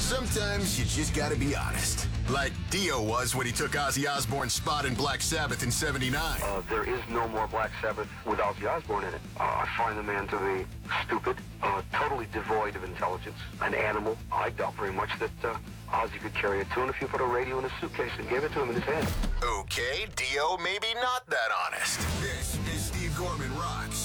Sometimes you just gotta be honest. Like Dio was when he took Ozzy Osbourne's spot in Black Sabbath in '79. There is no more Black Sabbath with Ozzy Osbourne in it. I find the man to be stupid, totally devoid of intelligence, an animal. I doubt very much that Ozzy could carry a tune if you put a radio in a suitcase and gave it to him in his head. Okay, Dio maybe not that honest. This is Steve Gorman Rocks.